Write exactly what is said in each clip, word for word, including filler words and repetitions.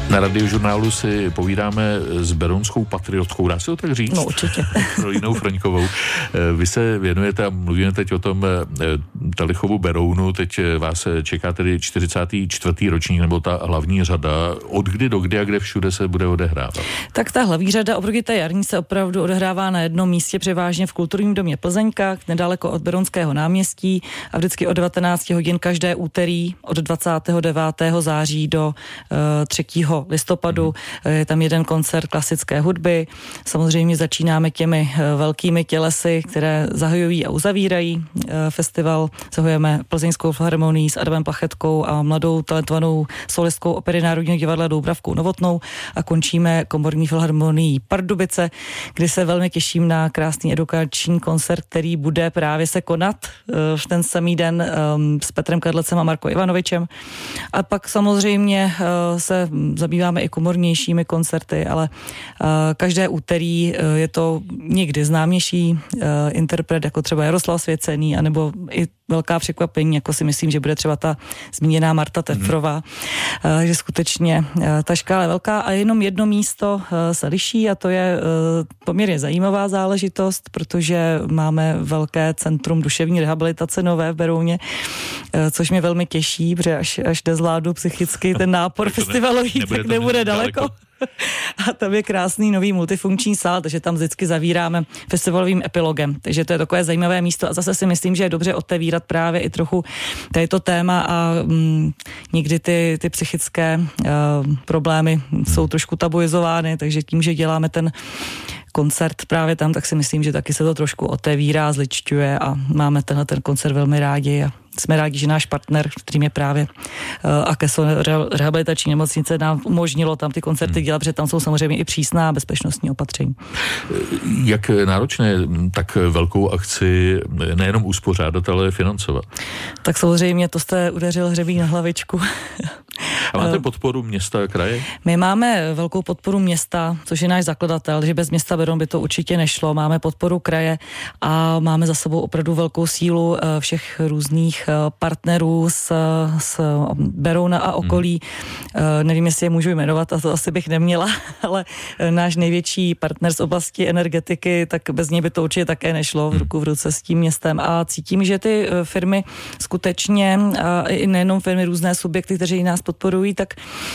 Na Radiožurnálu si povídáme s berounskou patriotkou, dá se to tak říct? No určitě. Pro jinou Froňkovou. Vy se věnujete a mluvíme teď o tom Telichovu Berounu, teď vás čeká tedy čtyřicátý čtvrtý ročník, nebo ta hlavní řada. Od kdy do kdy a kde všude se bude odehrávat? Tak ta hlavní řada oproti té jarní se opravdu odehrává na jednom místě, převážně v Kulturním domě Plzeňka, nedaleko od Berounského náměstí, a vždycky od devatenáct hodin každé úterý od dvacátého devátého září do uh, třetího listopadu. Hmm. Je tam jeden koncert klasické hudby. Samozřejmě začínáme těmi uh, velkými tělesy, které zahajují a uzavírají uh, festival. Zahajujeme Plzeňskou filharmonii s Adamem Plachetkou a mladou talentovanou solistkou opery Národního divadla Doubravkou Novotnou a končíme komorní filharmonií Pardubice, kdy se velmi těším na krásný edukační koncert, který bude právě se konat uh, v ten samý den um, s Petrem Kadlecem a Marko Ivanovičem. A pak samozřejmě uh, se zabýváme i komornějšími koncerty, ale uh, každé úterý uh, je to někdy známější uh, interpret, jako třeba Jaroslav Svěcený, anebo i velká překvapení, jako si myslím, že bude třeba ta zmíněná Marta Tefrová, mm. uh, že skutečně uh, ta škála je velká a jenom jedno místo uh, se liší a to je uh, poměrně zajímavá záležitost, protože máme velké centrum duševní rehabilitace nové v Berouně, uh, což mě velmi těší, protože až, až nezvládnu psychicky ten nápor festivalový, nebude tak nebude daleko. daleko. A tam je krásný nový multifunkční sál, takže tam vždycky zavíráme festivalovým epilogem. Takže to je takové zajímavé místo a zase si myslím, že je dobře otevírat právě i trochu to téma a mm, někdy ty, ty psychické uh, problémy jsou trošku tabuizovány, takže tím, že děláme ten koncert právě tam, tak si myslím, že taky se to trošku otevírá, zličťuje a máme tenhle ten koncert velmi rádi a jsme rádi, že náš partner, kterým je právě uh, Akeso rehabilitační nemocnice, nám umožnilo tam ty koncerty hmm. dělat, protože tam jsou samozřejmě i přísná bezpečnostní opatření. Jak náročné tak velkou akci nejenom uspořádat, ale financovat? Tak samozřejmě, to jste udeřil hřebík na hlavičku. A máte podporu města a kraje? My máme velkou podporu města, což je náš zakladatel, že bez města Beroun by to určitě nešlo. Máme podporu kraje a máme za sebou opravdu velkou sílu všech různých partnerů z, z Berouna a okolí. Hmm. Nevím, jestli je můžu jmenovat, a to asi bych neměla, ale náš největší partner z oblasti energetiky, tak bez něj by to určitě také nešlo v ruku v ruce s tím městem. A cítím, že ty firmy skutečně, a i nejenom firmy, různé subjekty, kteří nás podporují, tak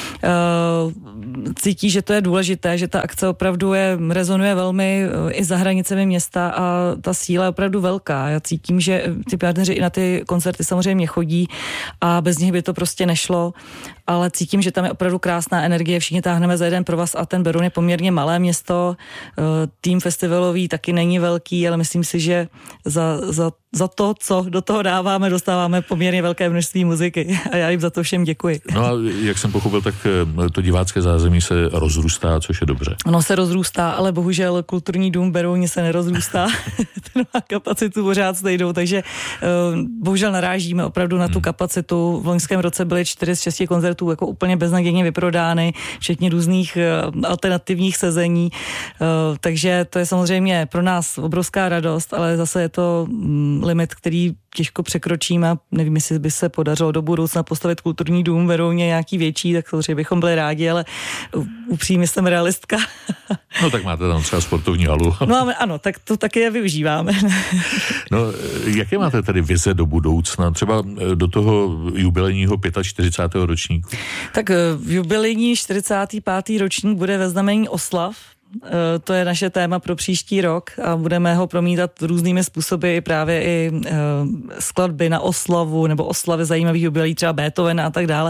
uh, cítí, že to je důležité, že ta akce opravdu je, rezonuje velmi uh, i za hranicemi města a ta síla je opravdu velká. Já cítím, že ty partneři i na ty koncerty samozřejmě chodí a bez nich by to prostě nešlo, ale cítím, že tam je opravdu krásná energie, všichni táhneme za jeden provaz a ten Beroun je poměrně malé město, uh, tým festivalový taky není velký, ale myslím si, že za, za, za to, co do toho dáváme, dostáváme poměrně velké množství muziky a já jim za to všem děkuji. No a jak jsem pochopil, tak to divácké zázemí se rozrůstá, což je dobře. Ono se rozrůstá, ale bohužel kulturní dům Berouně se nerozrůstá. Ten má kapacitu pořád stejnou, takže uh, bohužel narážíme opravdu na tu kapacitu. V loňském roce byly čtyři z šesti koncertů jako úplně beznadějně vyprodány, včetně různých uh, alternativních sezení, uh, takže to je samozřejmě pro nás obrovská radost, ale zase je to um, limit, který těžko překročíme. Nevím, jestli by se podařilo do budoucna postavit kulturní dům v Berouně nějaký větší, tak samozřejmě bychom byli rádi, ale upřímně jsem realistka. No tak máte tam třeba sportovní halu. No ano, tak to taky je využíváme. No, jaké máte tady vize do budoucna? Třeba do toho jubilejního čtyřicátého pátého ročníku? Tak jubilejní čtyřicátý pátý ročník bude ve znamení oslav. To je naše téma pro příští rok a budeme ho promítat různými způsoby, právě i uh, skladby na oslavu nebo oslavy zajímavých jubileí, třeba Beethovena a tak dále.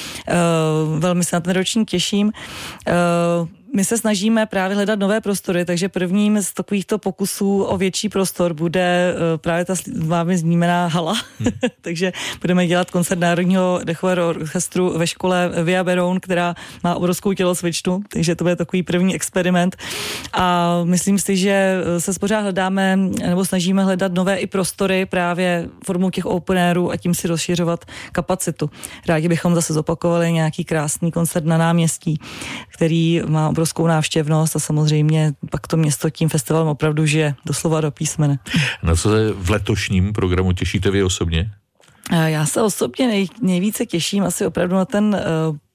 Uh, velmi se na ten ročník těším. Uh, My se snažíme právě hledat nové prostory, takže prvním z takovýchto pokusů o větší prostor bude právě ta vámi zmíněná hala. Hmm. Takže budeme dělat koncert Národního dechového orchestru ve škole Via Beroun, která má obrovskou tělocvičnu, takže to bude takový první experiment. A myslím si, že se pořád hledáme, nebo snažíme hledat nové i prostory právě formou těch open airů a tím si rozšiřovat kapacitu. Rádi bychom zase zopakovali nějaký krásný koncert na náměstí, který má obrovskou návštěvnost a samozřejmě pak to město tím festivalem opravdu žije doslova do písmene. Na co se v letošním programu těšíte vy osobně? Já se osobně nej, nejvíce těším asi opravdu na ten uh,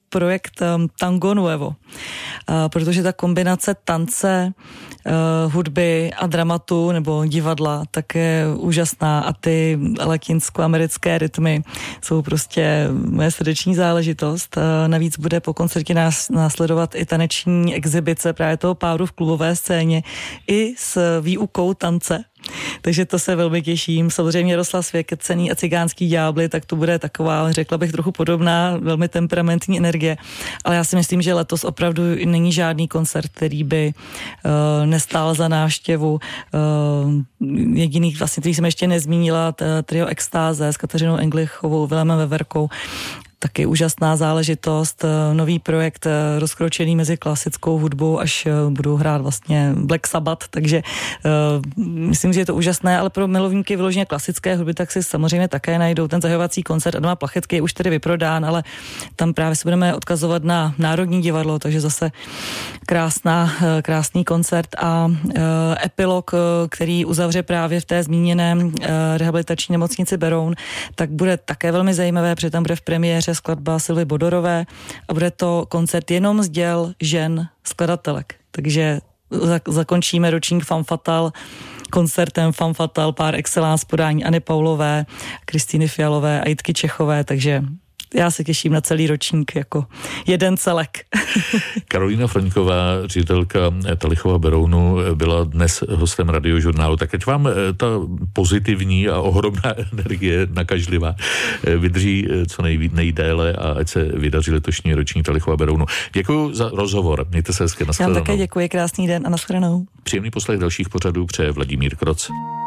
projekt Tango Nuevo, protože ta kombinace tance, hudby a dramatu nebo divadla tak je úžasná a ty latinsko-americké rytmy jsou prostě moje srdeční záležitost. Navíc bude po koncertě nás následovat i taneční exibice právě toho páru v klubové scéně i s výukou tance. Takže to se velmi těším. Samozřejmě Jaroslav Svěcený a Cigánský ďábli, tak to bude taková, řekla bych, trochu podobná, velmi temperamentní energie. Ale já si myslím, že letos opravdu není žádný koncert, který by uh, nestál za návštěvu. Uh, jediných, vlastně, který jsem ještě nezmínila, trio Extáze s Kateřinou Englichovou, Vilémem Veverkou. Taky úžasná záležitost, nový projekt rozkročený mezi klasickou hudbou, až budou hrát vlastně Black Sabbath, takže uh, myslím, že je to úžasné, ale pro milovníky vyloženě klasické hudby, tak si samozřejmě také najdou ten zahajovací koncert Adama Plachetky, je už tedy vyprodán, ale tam právě se budeme odkazovat na Národní divadlo, takže zase krásná, krásný koncert a uh, epilog, který uzavře právě v té zmíněné uh, rehabilitační nemocnici Beroun, tak bude také velmi zajímavé, protože tam bude v premiéře skladba Silvy Bodorové a bude to koncert jenom z děl žen skladatelek. Takže zakončíme ročník Femme Fatale koncertem Femme Fatale par excellence podání Anny Paulové, Kristýny Fialové a Jitky Čechové, takže já se těším na celý ročník jako jeden celek. Karolína Froňková, ředitelka Talichova Berounu, byla dnes hostem Radiožurnálu. Tak ať vám ta pozitivní a ohromná energie nakažlivá vydrží co nejvíc, nejdéle a ať se vydaří letošní ročník Talichova Berounu. Děkuji za rozhovor. Mějte se hezky. Já vám také děkuji. Krásný den a nashledanou. Příjemný poslech dalších pořadů přeje Vladimír Kroc.